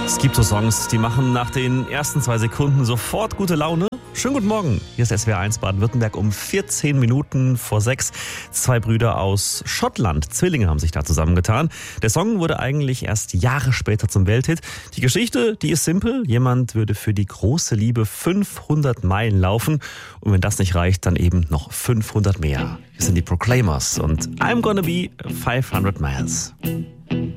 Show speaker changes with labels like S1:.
S1: Es gibt so Songs, die machen nach den ersten 2 Sekunden sofort gute Laune. Schönen guten Morgen, hier ist SWR1 Baden-Württemberg um 14 Minuten vor 6. 2 Brüder aus Schottland, Zwillinge, haben sich da zusammengetan. Der Song wurde eigentlich erst Jahre später zum Welthit. Die Geschichte, die ist simpel. Jemand würde für die große Liebe 500 Meilen laufen. Und wenn das nicht reicht, dann eben noch 500 mehr. Wir sind die Proclaimers und I'm gonna be 500 miles.